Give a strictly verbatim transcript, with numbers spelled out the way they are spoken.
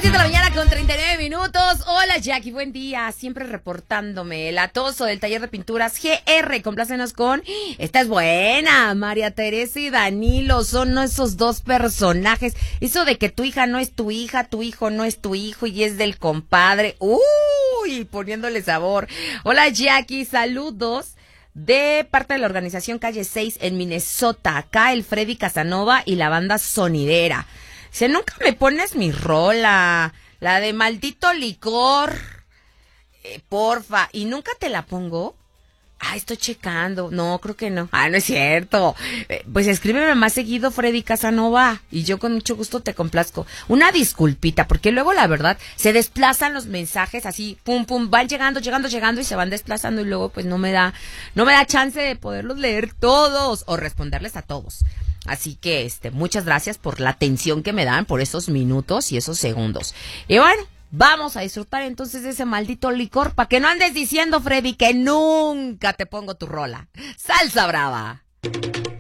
siete de la mañana con treinta y nueve minutos. Hola Jackie, buen día. Siempre reportándome. El Atoso del taller de pinturas G R. Complácenos con... Esta es buena. María Teresa y Danilo son esos dos personajes. Eso de que tu hija no es tu hija, tu hijo no es tu hijo y es del compadre. Uy, poniéndole sabor. Hola Jackie, saludos. De parte de la organización Calle seis en Minnesota. Acá el Freddy Casanova y la banda sonidera. Si nunca me pones mi rola, la de Maldito Licor, eh, porfa, y nunca te la pongo. Ah, estoy checando, no, creo que no. Ah, no es cierto. Eh, pues escríbeme más seguido, Freddy Casanova, y yo con mucho gusto te complazco. Una disculpita, porque luego la verdad se desplazan los mensajes así, pum, pum, van llegando, llegando, llegando y se van desplazando y luego pues no me da, no me da chance de poderlos leer todos o responderles a todos. Así que, este, muchas gracias por la atención que me dan, por esos minutos y esos segundos. Y bueno, vamos a disfrutar entonces de ese maldito licor, para que no andes diciendo, Freddy, que nunca te pongo tu rola. Salsa brava.